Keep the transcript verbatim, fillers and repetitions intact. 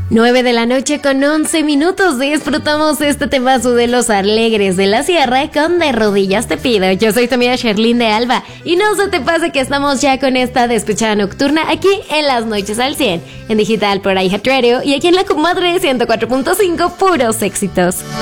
nueve de la noche con once minutos. Disfrutamos este temazo de Los Alegres de la Sierra con De Rodillas Te Pido. Yo soy tu amiga Sherlyn de Alba y no se te pase que estamos ya con esta despechada nocturna aquí en Las Noches al cien, en digital por iHeartRadio y aquí en La Comadre ciento cuatro punto cinco, puros éxitos.